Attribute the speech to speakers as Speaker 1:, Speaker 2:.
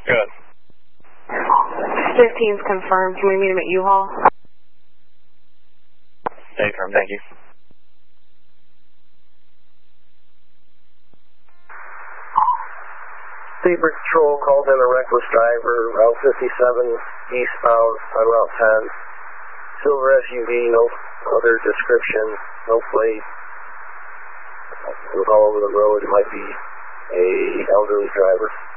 Speaker 1: Good.
Speaker 2: 15's confirmed. Can we meet him at U-Haul?
Speaker 1: Stay firm, thank you.
Speaker 3: Seabird Patrol called in a reckless driver, Route 57, eastbound on Route 10. Silver SUV, no other description, no plate. It was all over the road. It might be a elderly driver.